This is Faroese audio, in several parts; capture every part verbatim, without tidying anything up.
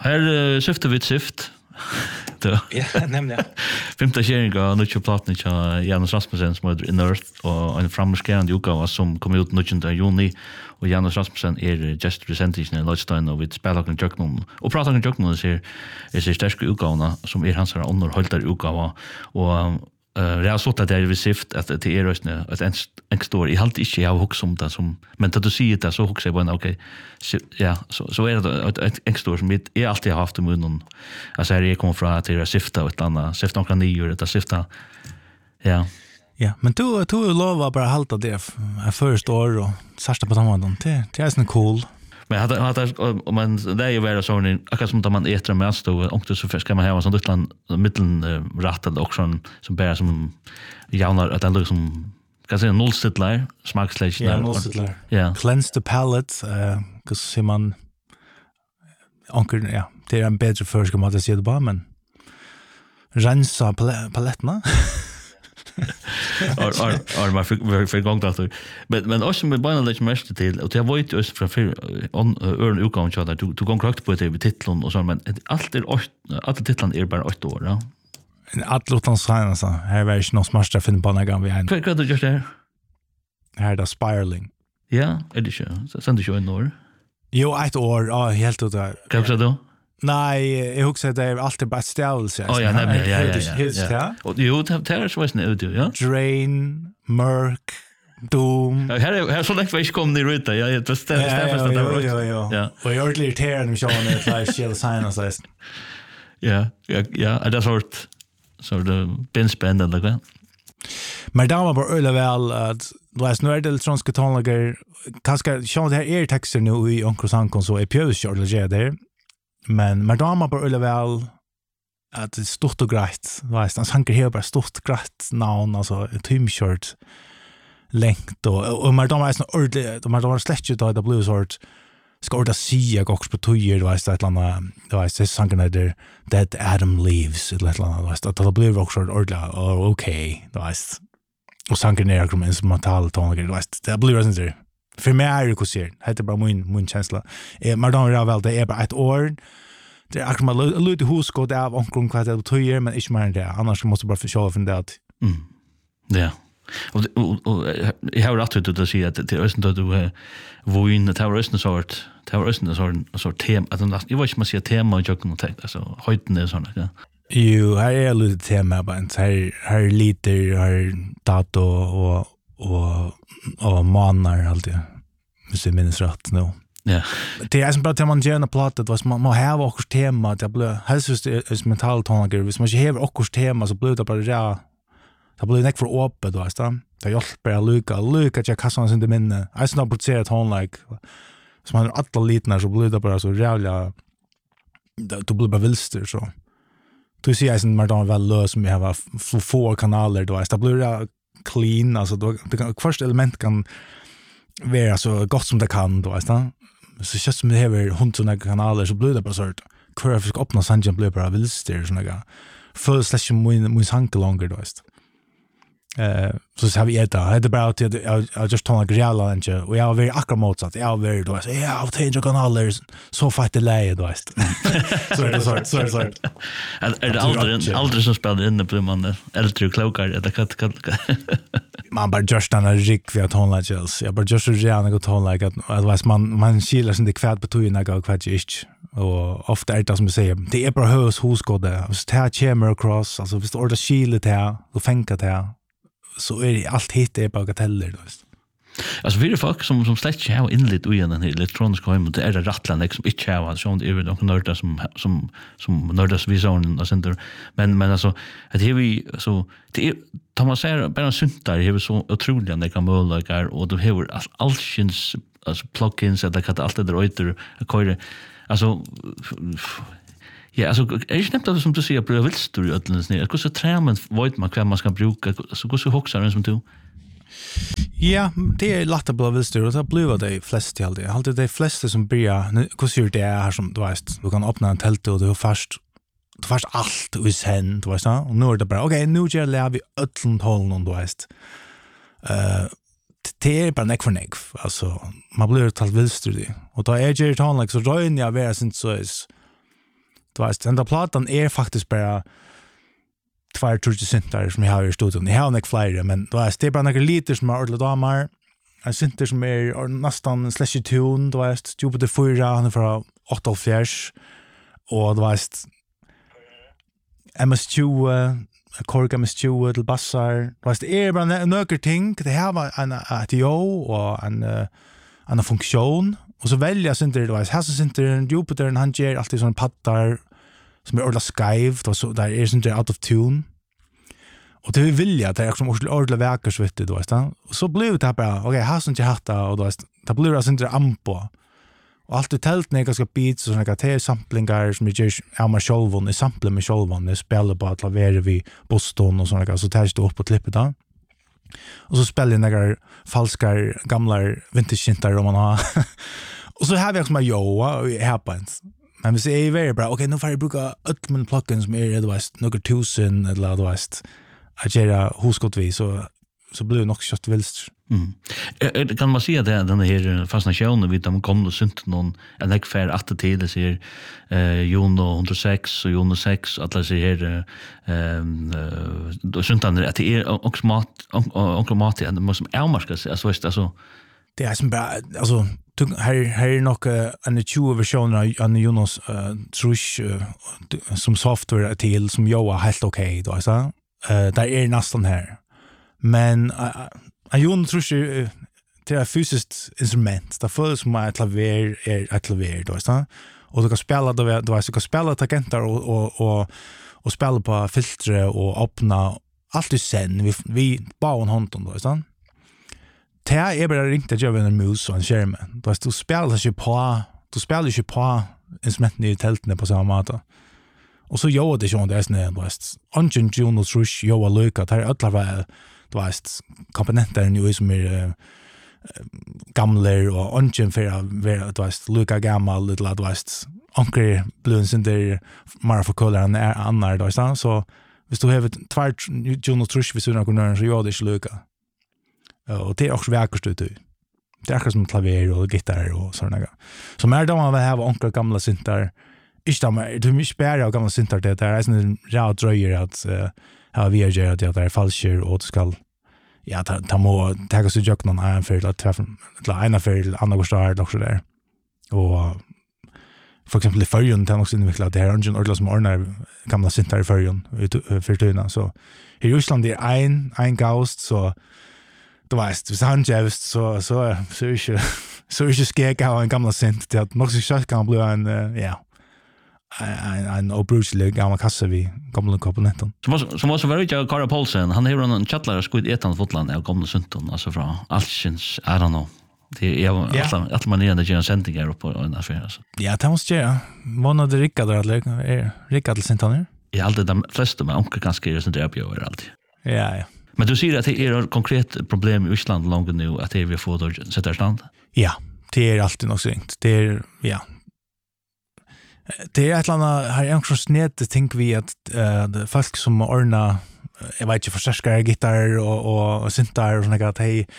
Här uh, syftar vi ett syft. Ja, nämligen. Femta kärring av Nutjo Platnik av Janus Rasmussen som är in Earth och en framskrivande utgåva som kom ut nittonde juni och Janus Rasmussen är just presentation i Lodstein och vi spelar och Jöknon och pratar om Jöknon är är så starka utgåvorna som är hans underhållare utgåva och Uh, jag har sett att det är visift att det är röstne att en en står i halt inte jag hooks om det som men att du ser det så hooks jag bara okej ja så så är det ett en står som är alltid har haft i munnen alltså är det kommer från att det är sifta och ett annat sifta några nio det sifta ja ja men du du lovar bara halta det första år och särskilt på tomten det det är så cool. Men hade hade om man det är ju väl så en akkurat som man äter mest och och så ska man ha en sån litet mitten rätt eller också som bara som jaunar att ändå som kan säga nollstitlar smakslös ja nollstitlar ja cleanse the palate eh cuz ser man onkel ja det är en bättre försk om att se det bara men rensa paletterna or or or man för för gång då men men också med bara lite mest till och jag var ju just från för on earn utgång så där du du går krakt på det med titeln och så men allt är alla titlarna är bara åtta år ja en atlotan sign så här var ju någon smarta fin på någon vi en vad du just där här där spiraling ja är det så så sen det ju en år jo ett år ja helt ut där kan jag då nej jag husar det är alltid bara ställelse oh ja nej ja ja ja och jo det är så visst nu ja drain murk doom här här så länge vi kom ner ut ja det stämmer stämmer det ja ja ja och jag ordentligt irriterad när jag det like shell sign så där ja ja ja det sort så det bin spend eller vad men då var bara öle väl att du är snurr det transka tonlager kanske show det här är texter nu i Onkel Sankon så är pjus eller det där men madama på öle väl att det stort och grejt vet han sanker här bara stort grejt namn alltså ett timshort längt och och madama är så ordentligt de madama släcker då det blue sort ska orda sia gox på tojer vet det landa vet det sanker där that Adam leaves it let landa vet det blue rock sort ordla och okej vet och sanker ner kom instrumental tonlager vet det blue isn't there för mig är det kusier heter bara min min känsla eh madama är väl det är bara ett år det är akkurat lite hus går där av omkring kvart det tojer men inte mer än det annars måste bara försöka för det mm ja och och jag har rätt ut att säga att det är östen då våin det har östen sort det har östen sort sort tema att jag vet inte man säger tema jag kan tänka alltså höjden är såna ja ju här är lite tema men här här lite här dato och och och manar alltid så minns rätt nu ja det är som bara man gärna plattat vad man man har också tema det blir helst är mental tonlager hvis man inte har också tema så blir det bara ja det blir näck för öppet då så det hjälper att luka luka jag kastar in det minne jag snart på säga tonlag som man alla litna så blir det bara så jävla det blir bara vilster så du ser jag sen Martin väl lös som vi har för få kanaler då så blir det clean alltså då det första element kan vara så gott som det kan då så så känns som det har hundra kanaler så blir det bara så curve ska öppna sanjen blir bara vilster såna där full slash min min sanke longer då ist eh så så har vi det det bara att jag just tar några grälla inte och jag vill akkurat motsatt jag vill då så ja av tio kanaler så fast det läge då ist så är det så så så är det aldrig aldrig som spelar in på man äldre klokar eller kat kat man bara just en rig för att hålla gels jag bara just gärna gå hålla like att vet man man skiljer sig inte kvad på tojen jag kvad ist och ofta är det som jag säger det är bara hus hus går det så tar chamber across alltså visst ordet skillet här och fänka det så är det allt hit är bagateller då. Alltså för folk som som släcker här inlit och igen den elektroniska hem det är det rattlan som inte har så det är väl någon nördar som som som nördas visionen och sånt men men alltså att det vi så det är Thomas säger bara sunt där det är så otroligt när det kan möjliga och då har allskins alltså plugins eller kan allt det där ute köra alltså ja, alltså är det inte det som du säger på vilstur i ödlens ner. Hur så tränar vet man vad man ska bruka så hur så hoxar den som du. Ja, det är lätt att bli vilstur och det blir det flest till det. Alltid det flesta som börjar hur ser det är här som du vet. Du kan öppna en tält och du har först du först allt i sen, du vet så. Och nu är det bara okej, nu gör det vi ödlens håll du vet. Eh det är bara neck för neck. Alltså man blir talt vilstur det. Och då är det ju så rör jag vara sin så är Du vet, den där platan är faktiskt bara två tusen syntar som jag har i studion. Jag har inte flera, men du vet, det är bara några liter som är ordentligt damer. En syntar som är nästan slashy tune, du vet, Jupiter fyra, han är från åtta och fjärs. Och du vet, M S tjugo, Korg M S tjugo till bassar. Du vet, det är bara några ting. Det här var en A T O och en, en funktion. Och så välja syntar, du vet, här så syntar Jupiter, han ger alltid sådana paddar som är ordentligt skivt och så där är syntar out of tune. Och det vill vilja att det är också ordentligt verkar så vet du, vet du. Och så blev det bara, okej, okay, här som inte hatta och då vet det blir det syntar ampo. Och allt i tält när ganska beats och såna där samplingar som jag är med självon, i samplar med självon, det spelar på att lavera vi Boston och såna där så tar det upp på klippet då. Och så spelar jag några falska gamla vintage-syntar om man har. Och så har vi också med Joa och Happens. Men vi säger väldigt bra, okej, okay, nu får jag bruka ötmen plugins som är, du vet, några tusen eller du vet, att göra hoskottvis så, så blir det nog kött vilst. Mm. Kan man säga det den här fascinationen vid de kom och synt någon en ekfär att till det ser eh Juno one oh six och Juno sex att det ser ehm då synt han att det är också mat och mat det måste älmarska sig alltså visst alltså det är som bara alltså här här är nog en tjugo versioner av Junos trusch som software till som jag är helt okej då så eh där är nästan här men en Juno trusch det är fysiskt instrument det förs som ett klaver är ett klaver då så och du kan spela då du kan spela tangenter och och och och spela på filter och öppna allt du sen vi vi bara en hand då så det är bara ringt att göra en mus och en skärm. Då du spelar ju på, du spelar ju på instrumenten i tälten på samma måte. Och så gör det ju det är snä, du vet. Ungen Juno Trush gör lucka, det är alla väl, du vet, komponenter nu som är gamla och ungen för att du vet, lucka gammal lite du vet. Onkel blues in där mer för color än andra då så så hvis du har två Juno Trush vid såna kunna så gör det ju lucka. Och det är också verkligt ut. Det är också som klaver och gitarr och sådana grejer. Så mer då man vill ha onkel gamla syntar. Inte de är du mycket bättre av gamla syntar det där är en rad dröjer att ha vi gör det där falsker och ska ja ta ta må ta sig jag någon annan för att träffa till ena för andra gårdar också där. Och för exempel i förrjun tar också invecklat det här ungen ordla som ordnar gamla syntar i förrjun för tuna så i Ryssland är en en gaust så du vet, hvis han gjevst, så, så, så er ikke, så er ikke skjeg av en gamla synt, til at nok så kjøtt kan bli en, ja, en, en obruselig gamla kasse vi gamla komponenten. Som også var ikke Kara Paulsen, han har en kjattlare skuid etan fotland av gamla synten, altså fra Altkins, I don't know. Det är alla alla man är en sending här på en affär alltså. Ja, det måste jag. Vad av det Rickard eller är Rickard Sentaner? Ja, alltid de flesta men onkel kanske är sånt där på alltid. Ja, ja. Men du säger att det är ett konkret problem i Island långt nu att det vi får då sätta stand? Ja, det är alltid nog synkt. Det är ja. Det är ett landa har jag också snett tänk vi att uh, det folk som ordna jag vet inte förstärkare gitarr och och, och syntar och såna att hej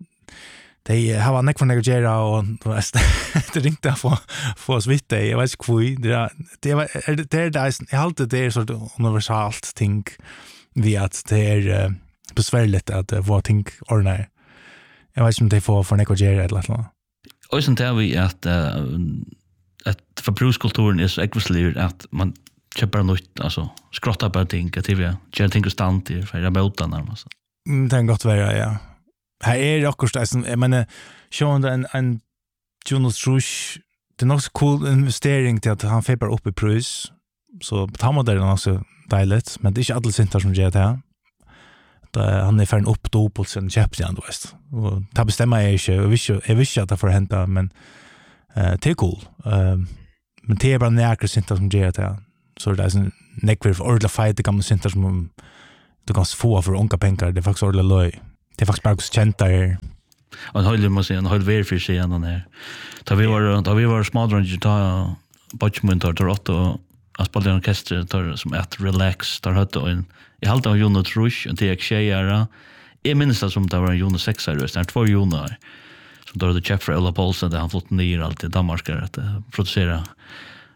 de har en nekvar negligera och det ringte få få oss vitt det jag vet inte kvui det är det är det är det jag alltid det är så universalt ting vi att det är besvärligt att få ting ordna jag vet inte om det får för negligera eller något och sen tar vi att att förbrukskulturen är så ekvislig att man köper nytt alltså skrotta på ting att det gör ting konstant för jag båtar närmast det kan gott vara ja. Här är det också det jag menar sjön en en Juno Trush det är nog så cool investering till att han feber upp i pris så tar man det också dejligt men det är inte alla syntar som gör det här då han är färd upp då på sin köpt igen då visst och ta bestämma jag inte jag visste jag visste att det får hända men eh det är cool eh men det är bara nära syntar som gör det här så det är en neckwear för ordla fight det kan man syntar som du kan få för onka pengar det är faktiskt ordla löj. Det är faktiskt bara också känt där. Och en höjlig måste säga, en höjlig ver för sig ändå här. Da vi var, da vi var smadrande ta Botchmund tar tar åtta och jag spelade en orkester tar som ett relax tar hött och en i halta av Juno Trush och T X tjejer. Jag minns det som det var en Juno sex här. Det är två Juno här. Som då hade chef för Ella Paulsen där han flott ner allt i Danmark att producera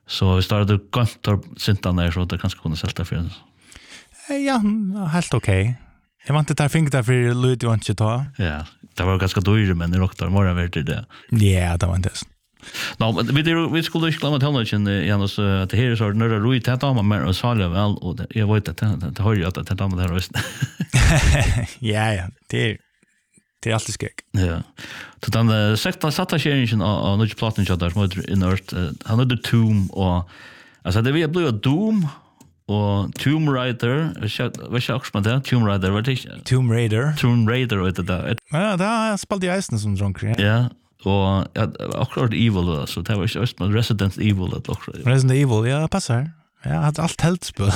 Så vi startade ganska sintan där så att det kanske kunde sälta för oss. Ja, helt okej. Jag vant inte att finka där för Lut och inte ta. Ja, det var ganska dyrt men det rockar morgon vart det. Ja, det var inte. No, men vi det vi skulle inte glömma att hålla igen Janus att det här är så när det roligt att ta med och sala väl och jag vet att det har ju att ta med det här just. Ja, ja, det är det är alltid skäck. Ja. Så den sekta satta sharingen av något platten så där mot inert han hade Tomb och alltså det vi blev Doom och Tomb Raider, vad ska jag också med Tomb Raider vad det Tomb Raider. Tomb Raider vet det där. Ja, där spelade jag isen som drunker. Ja. Och akkurat Evil så det var ju just med Resident Evil att också. Resident Evil, ja, passar. Ja, jag hade allt helt spel.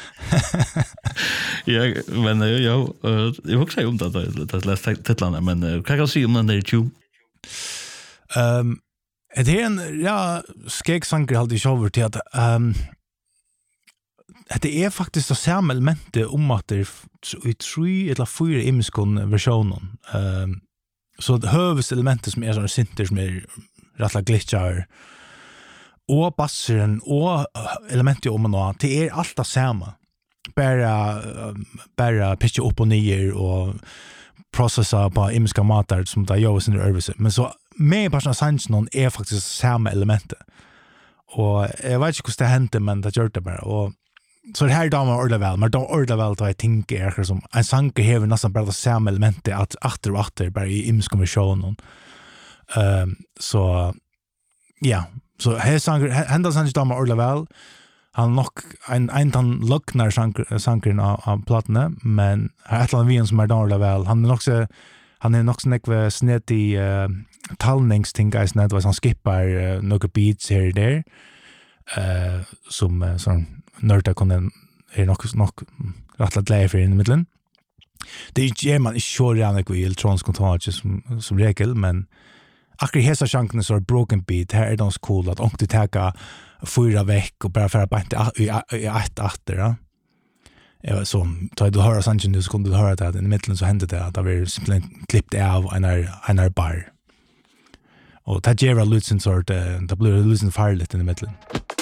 Ja, men ja, jag också om det det läste titlarna men vad kan jag säga om den där Tomb? Ehm det är en ja, skegsanger hade ju över till att ehm det är faktiskt så samma element om att det i tre eller fyra imskon versionen. Ehm så det huvudelementet som är såna synter som är rättla glitchar och bassen och element om och nå det är allt samma. Bara bara pitcha upp och ner och processa på imska matar som där gör sin service. Men så med personal science någon är faktiskt samma element. Och jag vet inte hur det hände men det gör det bara och så det här damer ordla väl, men de ordla väl då jag tänker är som en sanke hever nästan bara samma element att åter och åter bara i imskonversionen. Ehm så ja, så här sanke hända sanke damer ordla väl. Han nog en en han lucknar sanke sanken av, av plattorna, men här ett land vi som är ordla väl. Han är också han är också näkve snett i uh, talningsting guys när det han skippar uh, några beats här där. Eh som uh, sån nörda kunde är nog nog rättlat glad för i mitten. Det är ju man är sure redan att vi elektronisk kontroll som som regel men akkurat hesa chansen så broken beat här är de så cool att ångte täcka fyra veck och bara för att bara i ett åter ja. Ja så tar du höra sanchen du skulle höra det i mitten så hände det att det var simpelt klippt av en en bar. Och det ger a lucent sort det blir lucent fire lite i mitten.